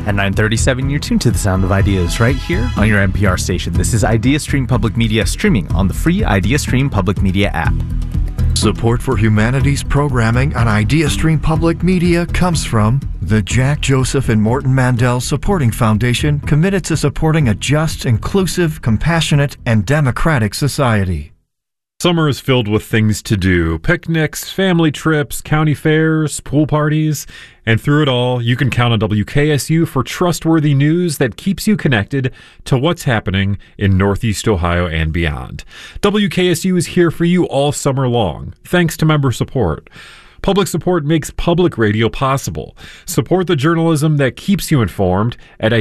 At 9:37, you're tuned to the Sound of Ideas right here on your NPR station. This is IdeaStream Public Media, streaming on the free IdeaStream Public Media app. Support for humanities programming on IdeaStream Public Media comes from the Jack Joseph and Morton Mandel Supporting Foundation, committed to supporting a just, inclusive, compassionate, and democratic society. Summer is filled with things to do: picnics, family trips, county fairs, pool parties. And through it all, you can count on WKSU for trustworthy news that keeps you connected to what's happening in Northeast Ohio and beyond. WKSU is here for you all summer long, thanks to member support. Public support makes public radio possible. Support the journalism that keeps you informed at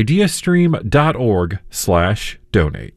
ideastream.org/donate.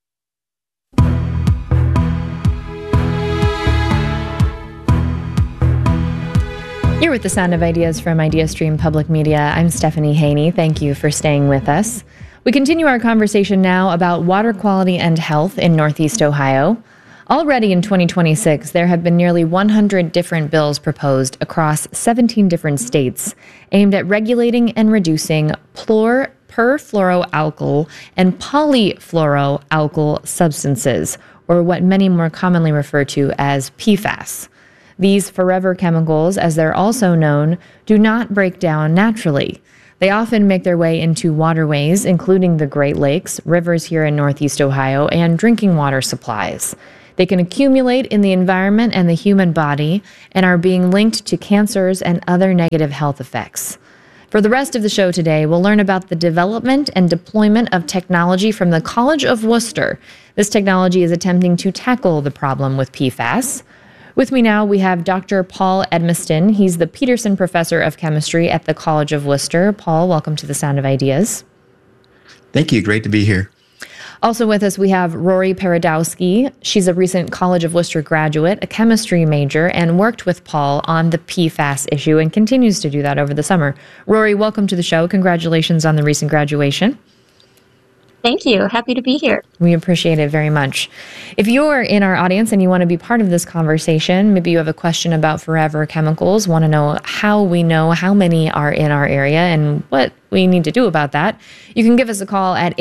You're with the Sound of Ideas from IdeaStream Public Media. I'm Stephanie Haney. Thank you for staying with us. We continue our conversation now about water quality and health in Northeast Ohio. Already in 2026, there have been nearly 100 different bills proposed across 17 different states aimed at regulating and reducing perfluoroalkyl and polyfluoroalkyl substances, or what many more commonly refer to as PFAS. These forever chemicals, as they're also known, do not break down naturally. They often make their way into waterways, including the Great Lakes, rivers here in Northeast Ohio, and drinking water supplies. They can accumulate in the environment and the human body and are being linked to cancers and other negative health effects. For the rest of the show today, we'll learn about the development and deployment of technology from the College of Worcester. This technology is attempting to tackle the problem with PFAS. With me now, we have Dr. Paul Edmiston. He's the Peterson Professor of Chemistry at the College of Worcester. Paul, welcome to the Sound of Ideas. Thank you. Great to be here. Also with us, we have Rory Paradowski. She's a recent College of Worcester graduate, a chemistry major, and worked with Paul on the PFAS issue and continues to do that over the summer. Rory, welcome to the show. Congratulations on the recent graduation. Thank you. Happy to be here. We appreciate it very much. If you're in our audience and you want to be part of this conversation, maybe you have a question about forever chemicals, want to know how we know how many are in our area and what we need to do about that, you can give us a call at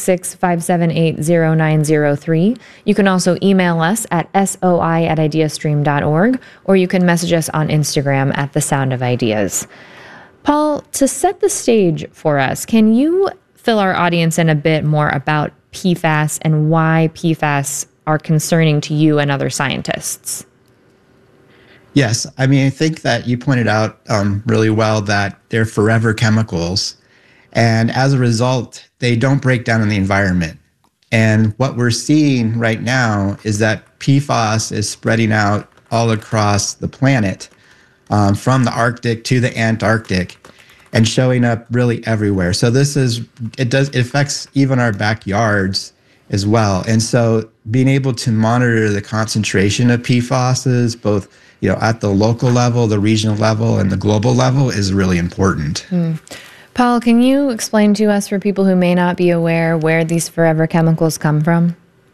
866-578-0903. You can also email us at soi@ideastream.org, or you can message us on Instagram at The Sound of Ideas. Paul, to set the stage for us, can you fill our audience in a bit more about PFAS and why PFAS are concerning to you and other scientists? Yes, I mean, I think that you pointed out really well that they're forever chemicals. And as a result, they don't break down in the environment. And what we're seeing right now is that PFAS is spreading out all across the planet, from the Arctic to the Antarctic, and showing up really everywhere. So it affects even our backyards as well. And so being able to monitor the concentration of PFAS, both at the local level, the regional level, and the global level, is really important. Paul, can you explain to us, for people who may not be aware, where these forever chemicals come from?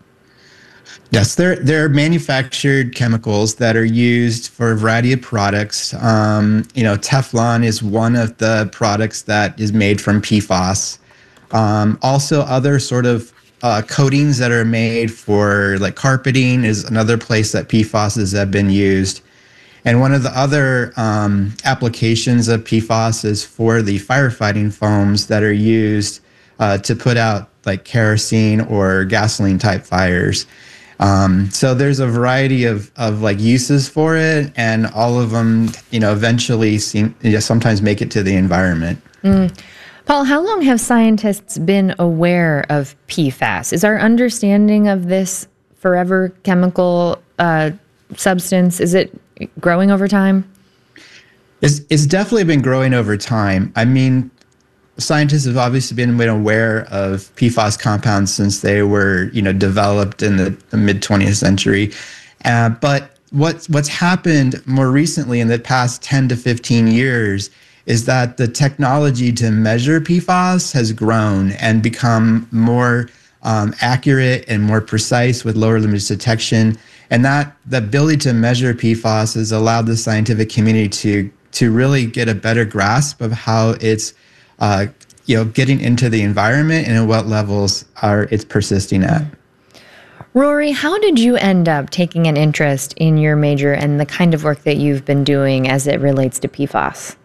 Yes, they're manufactured chemicals that are used for a variety of products. Teflon is one of the products that is made from PFAS. Also, other sort of coatings that are made for like carpeting is another place that PFAS have been used. And one of the other applications of PFAS is for the firefighting foams that are used to put out like kerosene or gasoline type fires. So there's a variety of like uses for it, and all of them, eventually sometimes make it to the environment. Paul, how long have scientists been aware of PFAS? Is our understanding of this forever chemical substance, is it growing over time? It's definitely been growing over time. I mean, scientists have obviously been aware of PFAS compounds since they were, developed in the mid 20th century. But what's happened more recently in the past 10 to 15 years is that the technology to measure PFAS has grown and become more accurate and more precise with lower limits of detection. And that the ability to measure PFAS has allowed the scientific community to really get a better grasp of how it's getting into the environment and at what levels it's persisting at. Rory, how did you end up taking an interest in your major and the kind of work that you've been doing as it relates to PFAS?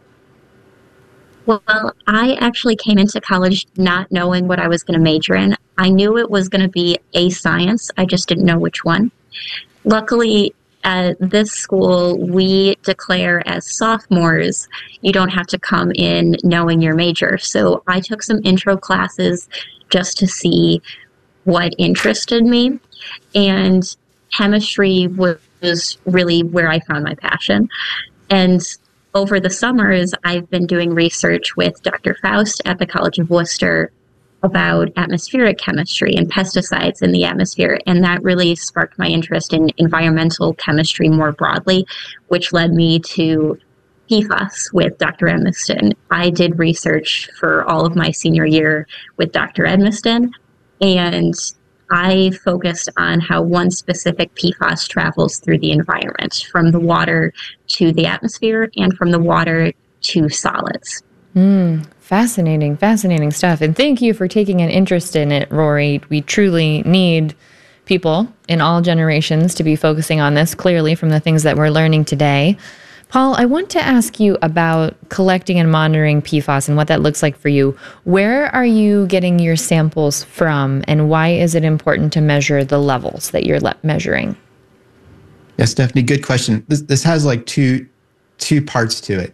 Well, I actually came into college not knowing what I was going to major in. I knew it was going to be a science. I just didn't know which one. Luckily, at this school, we declare as sophomores, you don't have to come in knowing your major. So I took some intro classes just to see what interested me. And chemistry was really where I found my passion. And over the summers, I've been doing research with Dr. Faust at the College of Worcester about atmospheric chemistry and pesticides in the atmosphere. And that really sparked my interest in environmental chemistry more broadly, which led me to PFAS with Dr. Edmiston. I did research for all of my senior year with Dr. Edmiston, and I focused on how one specific PFAS travels through the environment, from the water to the atmosphere and from the water to solids. Fascinating, fascinating stuff. And thank you for taking an interest in it, Rory. We truly need people in all generations to be focusing on this, clearly, from the things that we're learning today. Paul, I want to ask you about collecting and monitoring PFAS and what that looks like for you. Where are you getting your samples from, and why is it important to measure the levels that you're measuring? Yeah, Stephanie, good question. This has like two parts to it.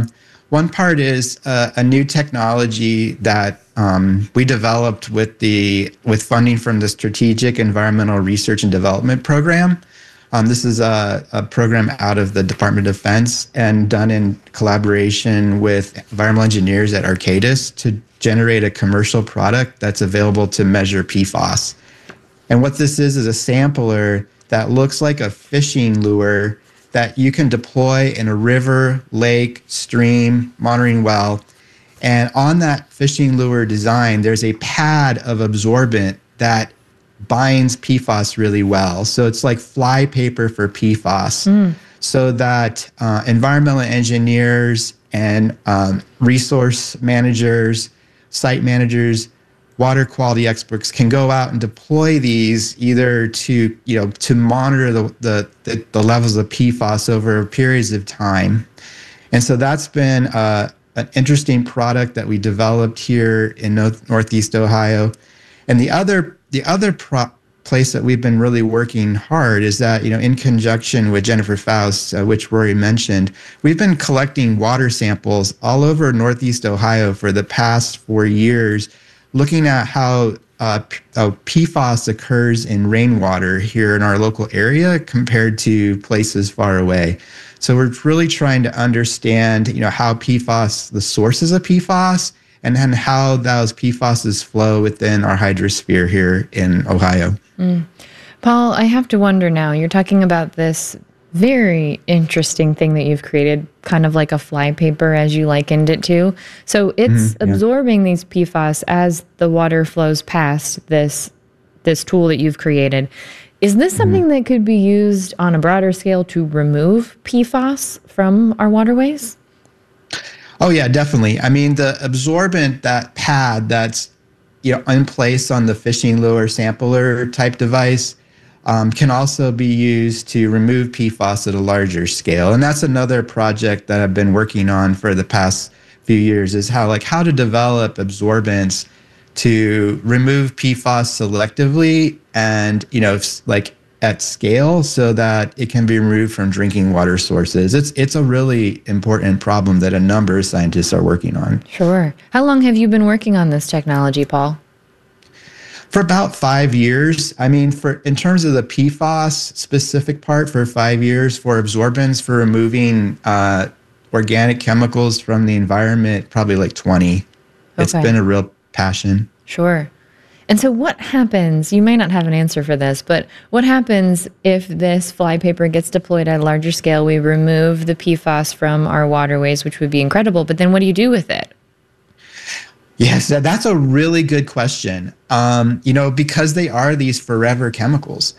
One part is a new technology that we developed with funding from the Strategic Environmental Research and Development Program. This is a program out of the Department of Defense and done in collaboration with environmental engineers at Arcadis to generate a commercial product that's available to measure PFAS. And what this is a sampler that looks like a fishing lure that you can deploy in a river, lake, stream, monitoring well. And on that fishing lure design, there's a pad of absorbent that binds PFAS really well. So it's like fly paper for PFAS, so that environmental engineers and resource managers, site managers, water quality experts can go out and deploy these either to monitor the levels of PFAS over periods of time. And so that's been an interesting product that we developed here in Northeast Ohio. And the other place that we've been really working hard is that, in conjunction with Jennifer Faust, which Rory mentioned, we've been collecting water samples all over Northeast Ohio for the past 4 years, looking at how PFAS occurs in rainwater here in our local area compared to places far away. So we're really trying to understand, how PFAS, the sources of PFAS, and then how those PFASs flow within our hydrosphere here in Ohio. Paul, I have to wonder now, you're talking about this very interesting thing that you've created, kind of like a fly paper, as you likened it to. So it's absorbing these PFAS as the water flows past this tool that you've created. Is this something that could be used on a broader scale to remove PFAS from our waterways? Oh yeah, definitely. I mean, the absorbent, that pad that's in place on the fishing lure sampler type device, can also be used to remove PFAS at a larger scale. And that's another project that I've been working on for the past few years, is how to develop absorbents to remove PFAS selectively and, at scale, so that it can be removed from drinking water sources. It's a really important problem that a number of scientists are working on. Sure. How long have you been working on this technology, Paul? For about 5 years. I mean, in terms of the PFAS specific part, for 5 years. For absorbents, for removing organic chemicals from the environment, probably like 20. Okay. It's been a real passion. Sure. And so what happens, you may not have an answer for this, but what happens if this fly paper gets deployed at a larger scale? We remove the PFAS from our waterways, which would be incredible, but then what do you do with it? Yes, that's a really good question. Because they are these forever chemicals.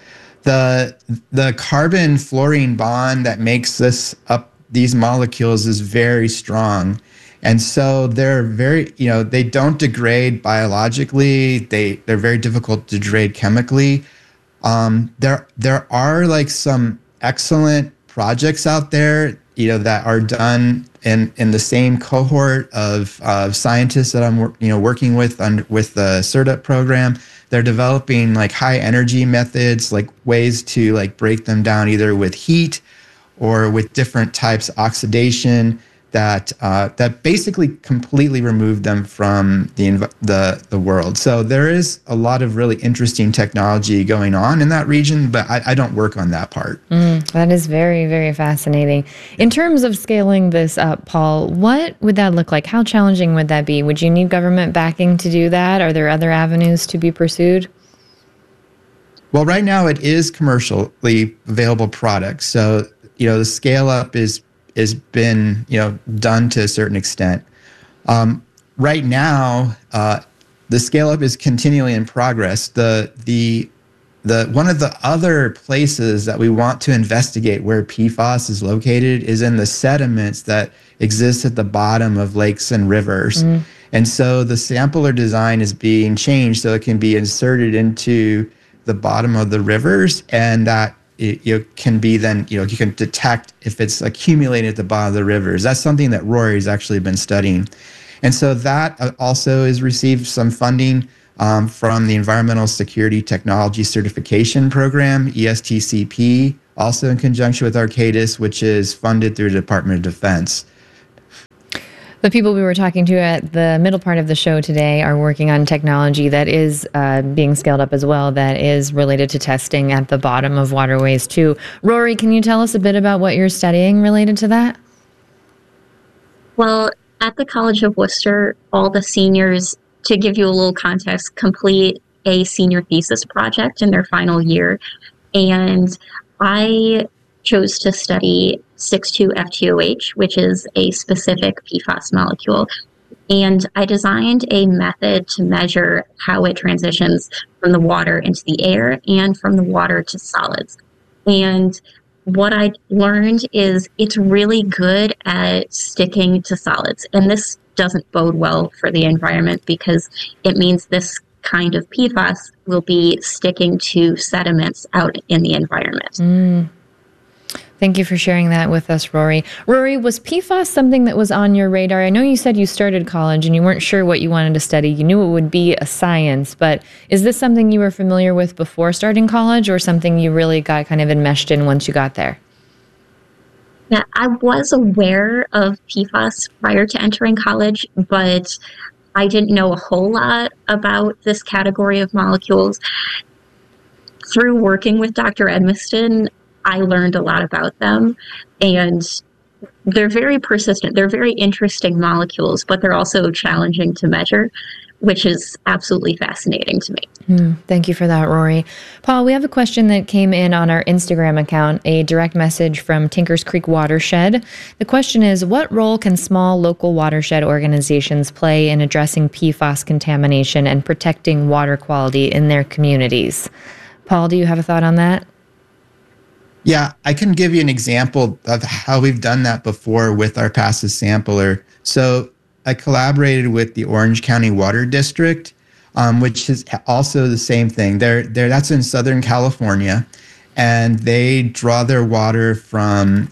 The carbon fluorine bond that makes these molecules is very strong. And so they're very, they don't degrade biologically. They're very difficult to degrade chemically. There are like some excellent projects out there, that are done in the same cohort of scientists that I'm working with the CERDUP program. They're developing like high energy methods, like ways to like break them down either with heat or with different types of oxidation that basically completely remove them from the world. So there is a lot of really interesting technology going on in that region, but I don't work on that part. That is very, very fascinating. In terms of scaling this up, Paul, what would that look like? How challenging would that be? Would you need government backing to do that? Are there other avenues to be pursued? Well, right now it is commercially available products. So, the scale up is been done to a certain extent. Right now, the scale up is continually in progress. The one of the other places that we want to investigate where PFAS is located is in the sediments that exist at the bottom of lakes and rivers. And so the sampler design is being changed so it can be inserted into the bottom of the rivers, and that it can be then, you can detect if it's accumulated at the bottom of the rivers. That's something that Rory's actually been studying. And so that also has received some funding from the Environmental Security Technology Certification Program, ESTCP, also in conjunction with Arcadis, which is funded through the Department of Defense. The people we were talking to at the middle part of the show today are working on technology that is being scaled up as well, that is related to testing at the bottom of waterways too. Rory, can you tell us a bit about what you're studying related to that? Well, at the College of Worcester, all the seniors, to give you a little context, complete a senior thesis project in their final year. And I chose to study 6,2-FTOH, which is a specific PFAS molecule. And I designed a method to measure how it transitions from the water into the air and from the water to solids. And what I learned is it's really good at sticking to solids. And this doesn't bode well for the environment because it means this kind of PFAS will be sticking to sediments out in the environment. Thank you for sharing that with us, Rory. Rory, was PFAS something that was on your radar? I know you said you started college and you weren't sure what you wanted to study. You knew it would be a science, but is this something you were familiar with before starting college or something you really got kind of enmeshed in once you got there? Yeah, I was aware of PFAS prior to entering college, but I didn't know a whole lot about this category of molecules. Through working with Dr. Edmiston, I learned a lot about them, and they're very persistent. They're very interesting molecules, but they're also challenging to measure, which is absolutely fascinating to me. Thank you for that, Rory. Paul, we have a question that came in on our Instagram account, a direct message from Tinkers Creek Watershed. The question is, what role can small local watershed organizations play in addressing PFAS contamination and protecting water quality in their communities? Paul, do you have a thought on that? Yeah, I can give you an example of how we've done that before with our passive sampler. So I collaborated with the Orange County Water District, which is also the same thing. That's in Southern California, and they draw their water from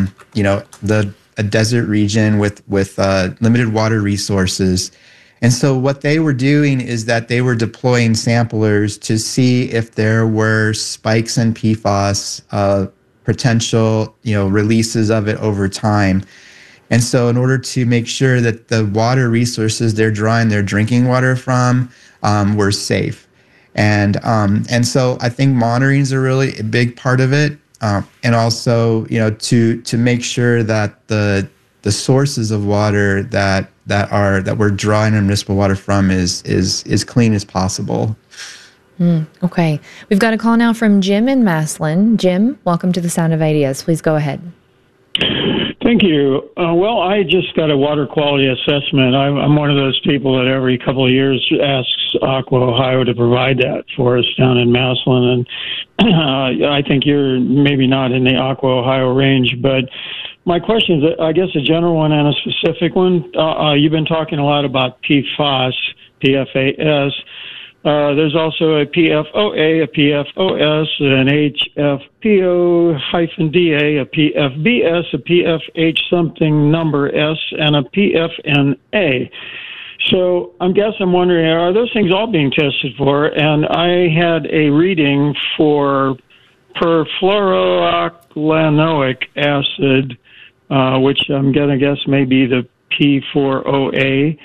a desert region with limited water resources. And so what they were doing is that they were deploying samplers to see if there were spikes in PFAS, potential, releases of it over time. And so in order to make sure that the water resources they're drawing their drinking water from were safe. And so I think monitoring is a really big part of it. And also, to make sure that the sources of water that we're drawing our municipal water from is clean as possible. Okay. We've got a call now from Jim in Maslin. Jim, welcome to the Sound of Ideas. Please go ahead. Thank you. Well, I just got a water quality assessment. I'm one of those people that every couple of years asks Aqua Ohio to provide that for us down in Maslin. And I think you're maybe not in the Aqua Ohio range, but my question is, I guess, a general one and a specific one. You've been talking a lot about PFAS, PFAS. There's also a PFOA, a PFOS, an HFPO-DA, a PFBS, a PFH something number S, and a PFNA. So I'm wondering, are those things all being tested for? And I had a reading for perfluorooctanoic acid, which I'm going to guess may be the P4OA,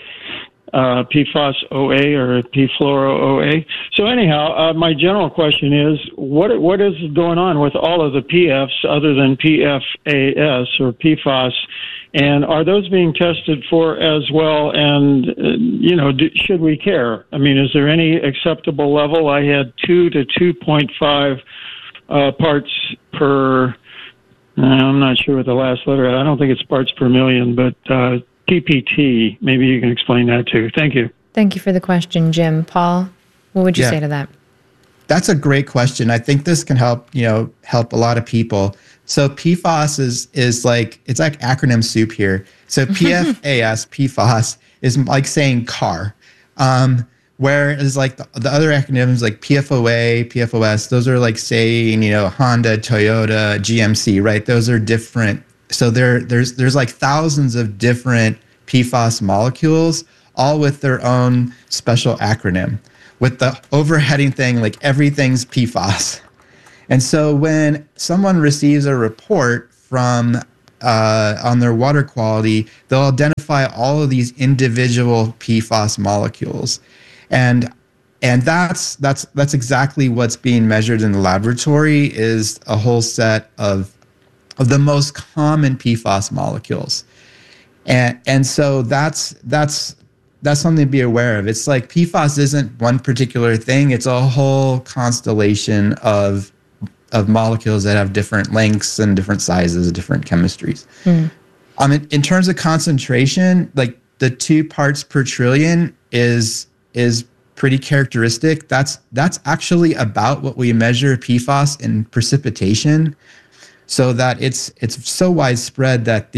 PFOS-OA or P-fluoro-OA. So anyhow, my general question is, what is going on with all of the PFs other than PFAS or PFAS? And are those being tested for as well? And, should we care? I mean, is there any acceptable level? I had 2 to 2.5 parts per, I'm not sure what the last letter, I don't think it's parts per million, but PPT, maybe you can explain that too. Thank you. Thank you for the question, Jim. Paul, what would you say to that? That's a great question. I think this can help a lot of people. So PFAS is like, it's like acronym soup here. So PFAS, PFAS, is like saying car. Whereas like the other acronyms like PFOA, PFOS, those are like saying, Honda, Toyota, GMC, right? Those are different. So there's like thousands of different PFAS molecules, all with their own special acronym, with the overheading thing like everything's PFAS. And so when someone receives a report from on their water quality, they'll identify all of these individual PFAS molecules, and that's exactly what's being measured in the laboratory, is a whole set of the most common PFAS molecules, and so that's something to be aware of. It's like PFAS isn't one particular thing; it's a whole constellation of molecules that have different lengths and different sizes, different chemistries. In terms of concentration, like the 2 parts per trillion is pretty characteristic. That's actually about what we measure PFAS in precipitation, so that it's so widespread that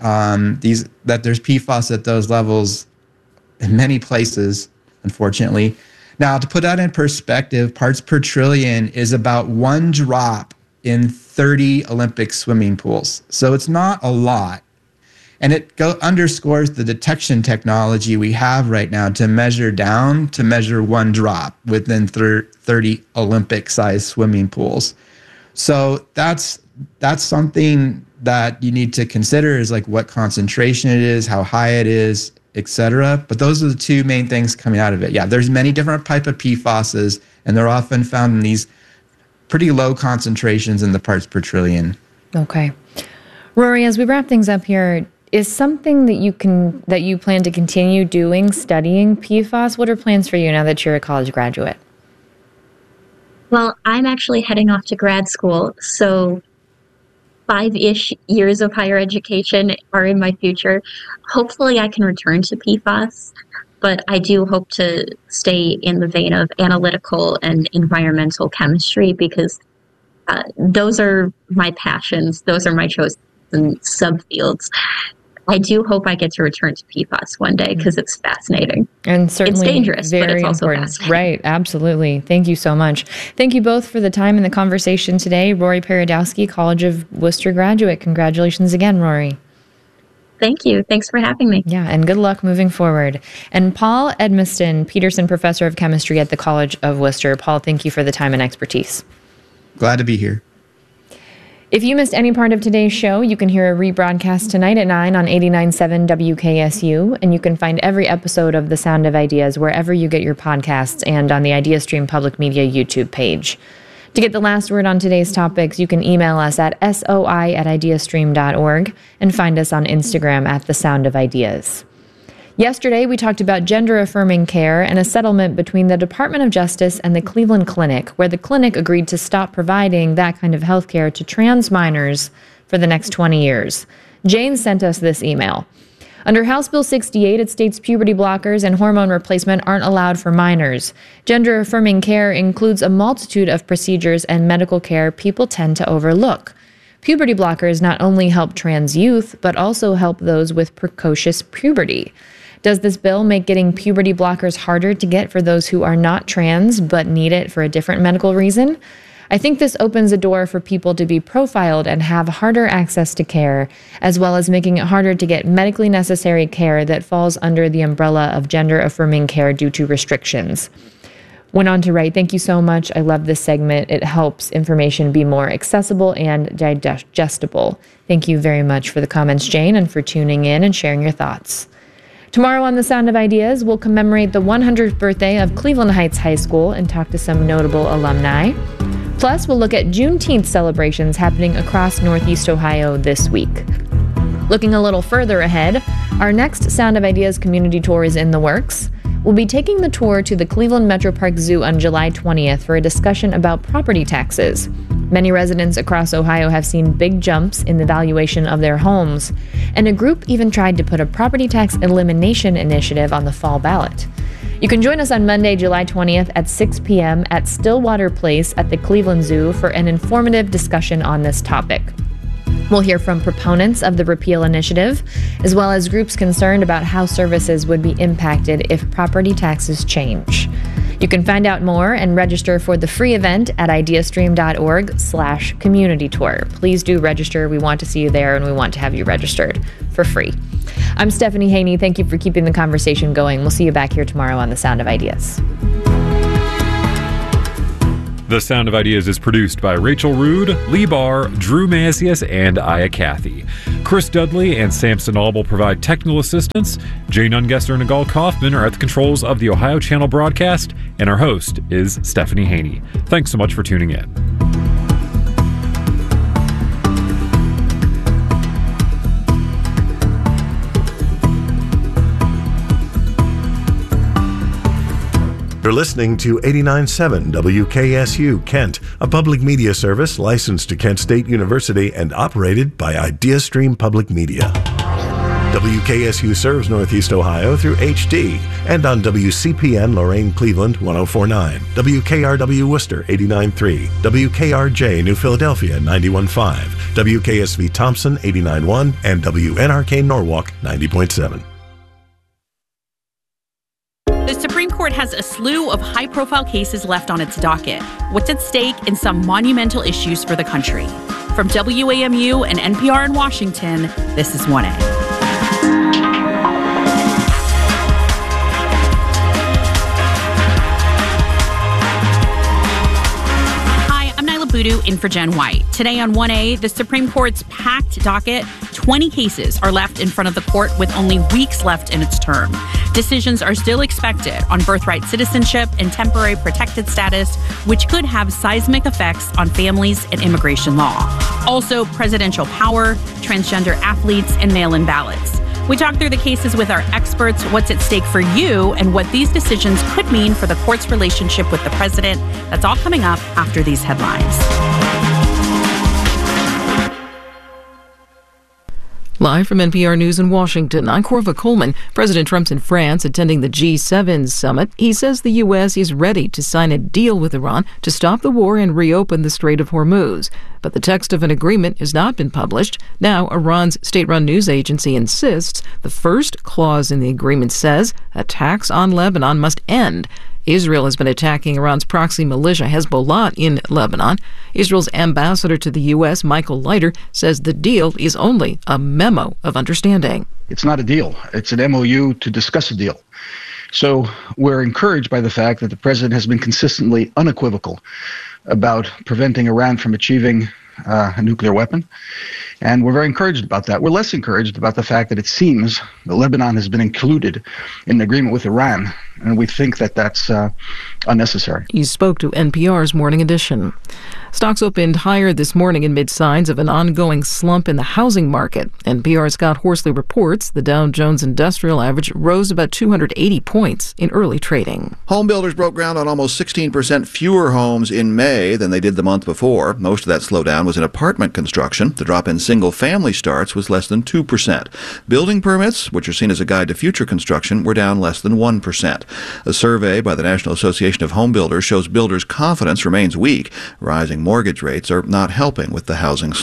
that there's PFAS at those levels in many places, unfortunately. Now, to put that in perspective, parts per trillion is about 1 drop in 30 Olympic swimming pools. So it's not a lot. And it underscores the detection technology we have right now to measure 1 drop within 30 Olympic-sized swimming pools. So that's something that you need to consider, is like what concentration it is, how high it is, etc. But those are the 2 main things coming out of it. Yeah, there's many different type of PFASs, and they're often found in these pretty low concentrations in the parts per trillion. Okay. Rory, as we wrap things up here, is something that you plan to continue doing, studying PFAS? What are plans for you now that you're a college graduate? Well, I'm actually heading off to grad school, so 5-ish years of higher education are in my future. Hopefully I can return to PFAS, but I do hope to stay in the vein of analytical and environmental chemistry, because those are my passions. Those are my chosen subfields. I do hope I get to return to PFAS one day, because it's fascinating. And certainly it's dangerous, but it's also fascinating. Right, absolutely. Thank you so much. Thank you both for the time and the conversation today. Rory Perodowski, College of Worcester graduate. Congratulations again, Rory. Thank you. Thanks for having me. Yeah, and good luck moving forward. And Paul Edmiston, Peterson Professor of Chemistry at the College of Worcester. Paul, thank you for the time and expertise. Glad to be here. If you missed any part of today's show, you can hear a rebroadcast tonight at 9 on 89.7 WKSU, and you can find every episode of The Sound of Ideas wherever you get your podcasts and on the IdeaStream Public Media YouTube page. To get the last word on today's topics, you can email us at soi@ideastream.org and find us on Instagram at The Sound of Ideas. Yesterday, we talked about gender-affirming care and a settlement between the Department of Justice and the Cleveland Clinic, where the clinic agreed to stop providing that kind of health care to trans minors for the next 20 years. Jane sent us this email. Under House Bill 68, it states puberty blockers and hormone replacement aren't allowed for minors. Gender-affirming care includes a multitude of procedures and medical care people tend to overlook. Puberty blockers not only help trans youth, but also help those with precocious puberty. Does this bill make getting puberty blockers harder to get for those who are not trans but need it for a different medical reason? I think this opens a door for people to be profiled and have harder access to care, as well as making it harder to get medically necessary care that falls under the umbrella of gender-affirming care due to restrictions. Went on to write, thank you so much. I love this segment. It helps information be more accessible and digestible. Thank you very much for the comments, Jane, and for tuning in and sharing your thoughts. Tomorrow on The Sound of Ideas, we'll commemorate the 100th birthday of Cleveland Heights High School and talk to some notable alumni. Plus, we'll look at Juneteenth celebrations happening across Northeast Ohio this week. Looking a little further ahead, our next Sound of Ideas community tour is in the works. We'll be taking the tour to the Cleveland Metro Park Zoo on July 20th for a discussion about property taxes. Many residents across Ohio have seen big jumps in the valuation of their homes, and a group even tried to put a property tax elimination initiative on the fall ballot. You can join us on Monday, July 20th at 6 p.m. at Stillwater Place at the Cleveland Zoo for an informative discussion on this topic. We'll hear from proponents of the repeal initiative, as well as groups concerned about how services would be impacted if property taxes change. You can find out more and register for the free event at ideastream.org/community tour. Please do register. We want to see you there, and we want to have you registered for free. I'm Stephanie Haney. Thank you for keeping the conversation going. We'll see you back here tomorrow on The Sound of Ideas. The Sound of Ideas is produced by Rachel Rood, Lee Barr, Drew Mazias, and Aya Cathy. Chris Dudley and Samson Albel provide technical assistance. Jane Ungesser and Nagal Kaufman are at the controls of the Ohio Channel broadcast, and our host is Stephanie Haney. Thanks so much for tuning in. You're listening to 89.7 WKSU Kent, a public media service licensed to Kent State University and operated by IdeaStream Public Media. WKSU serves Northeast Ohio through HD and on WCPN Lorain Cleveland 104.9, WKRW Worcester 89.3, WKRJ New Philadelphia 91.5, WKSV Thompson 89.1, and WNRK Norwalk 90.7. The Supreme Court has a slew of high-profile cases left on its docket. What's at stake in some monumental issues for the country? From WAMU and NPR in Washington, this is 1A. In for Jen White. Today on 1A, the Supreme Court's packed docket, 20 cases are left in front of the court with only weeks left in its term. Decisions are still expected on birthright citizenship and temporary protected status, which could have seismic effects on families and immigration law. Also, presidential power, transgender athletes, and mail-in ballots. We talk through the cases with our experts, what's at stake for you, and what these decisions could mean for the court's relationship with the president. That's all coming up after these headlines. Live from NPR News in Washington, I'm Corva Coleman. President Trump's in France attending the G7 summit. He says the U.S. is ready to sign a deal with Iran to stop the war and reopen the Strait of Hormuz. But the text of an agreement has not been published. Now, Iran's state-run news agency insists the first clause in the agreement says attacks on Lebanon must end. Israel has been attacking Iran's proxy militia Hezbollah in Lebanon. Israel's ambassador to the U.S., Michael Leiter, says the deal is only a memo of understanding. It's not a deal. It's an MOU to discuss a deal. So we're encouraged by the fact that the president has been consistently unequivocal about preventing Iran from achieving a nuclear weapon. And we're very encouraged about that. We're less encouraged about the fact that it seems that Lebanon has been included in an agreement with Iran, and we think that that's unnecessary. He spoke to NPR's Morning Edition. Stocks opened higher this morning amid signs of an ongoing slump in the housing market. NPR's Scott Horsley reports the Dow Jones Industrial Average rose about 280 points in early trading. Home builders broke ground on almost 16% fewer homes in May than they did the month before. Most of that slowdown was in apartment construction. The drop in single-family starts was less than 2%. Building permits, which are seen as a guide to future construction, were down less than 1%. A survey by the National Association of Home Builders shows builders' confidence remains weak. Rising mortgage rates are not helping with the housing slump.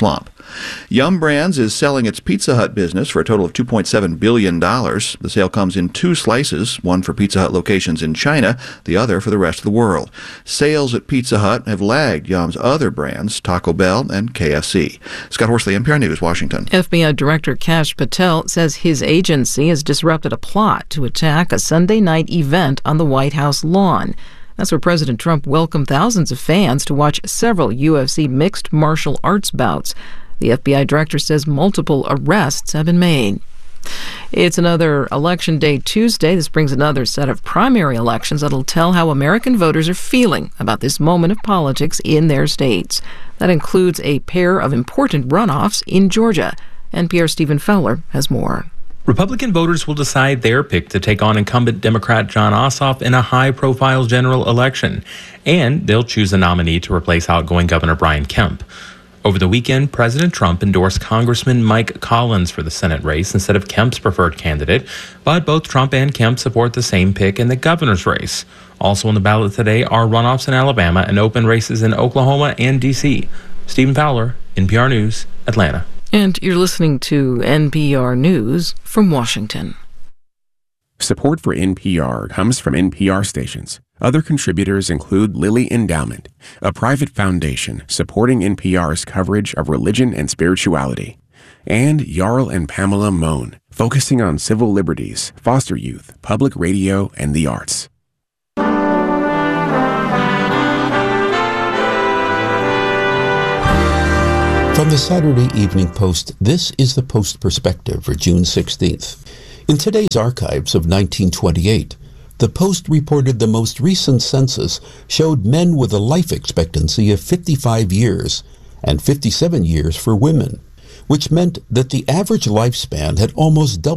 Yum Brands is selling its Pizza Hut business for a total of $2.7 billion. The sale comes in two slices, one for Pizza Hut locations in China, the other for the rest of the world. Sales at Pizza Hut have lagged Yum's other brands, Taco Bell and KFC. Scott Horsley, NPR News, Washington. FBI Director Kash Patel says his agency has disrupted a plot to attack a Sunday night event on the White House lawn. That's where President Trump welcomed thousands of fans to watch several UFC mixed martial arts bouts. The FBI director says multiple arrests have been made. It's another Election Day Tuesday. This brings another set of primary elections that'll tell how American voters are feeling about this moment of politics in their states. That includes a pair of important runoffs in Georgia. NPR's Stephen Fowler has more. Republican voters will decide their pick to take on incumbent Democrat Jon Ossoff in a high-profile general election, and they'll choose a nominee to replace outgoing Governor Brian Kemp. Over the weekend, President Trump endorsed Congressman Mike Collins for the Senate race instead of Kemp's preferred candidate, but both Trump and Kemp support the same pick in the governor's race. Also on the ballot today are runoffs in Alabama and open races in Oklahoma and D.C. Stephen Fowler, NPR News, Atlanta. And you're listening to NPR News from Washington. Support for NPR comes from NPR stations. Other contributors include Lilly Endowment, a private foundation supporting NPR's coverage of religion and spirituality, and Jarl and Pamela Mohn, focusing on civil liberties, foster youth, public radio, and the arts. From the Saturday Evening Post, this is the Post Perspective for June 16th. In today's archives of 1928, the Post reported the most recent census showed men with a life expectancy of 55 years and 57 years for women, which meant that the average lifespan had almost doubled